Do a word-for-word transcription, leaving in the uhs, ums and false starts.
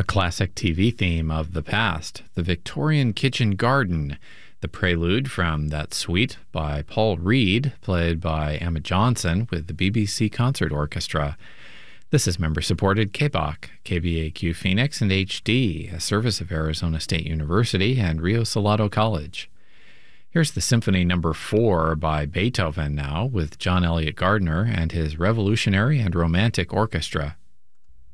A classic T V theme of the past, the Victorian kitchen garden, the prelude from That Suite by Paul Reed, played by Emma Johnson with the B B C Concert Orchestra. This is member-supported K B O C, K B A Q Phoenix, and H D, a service of Arizona State University and Rio Salado College. Here's the Symphony Number four by Beethoven now, with John Elliott Gardner and his Revolutionary and Romantic Orchestra.